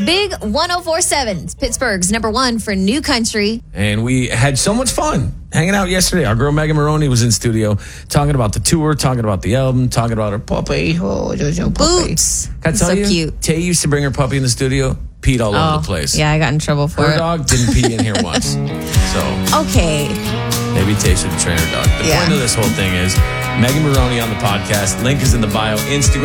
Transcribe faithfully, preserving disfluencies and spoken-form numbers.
Big one oh four point seven, Pittsburgh's number one for new country. And we had so much fun hanging out yesterday. Our girl Megan Maroney was in studio talking about the tour, talking about the album, talking about her puppy. Oh, puppy. Boots. Can I tell So you? cute. Tay used to bring her puppy in the studio, peed all Oh, over the place. yeah, I got in trouble for Her it. dog didn't pee in here once. So Okay. maybe Tay should train her dog. The Yeah. point of this whole thing is Megan Maroney on the podcast. Link is in the bio. Instagram.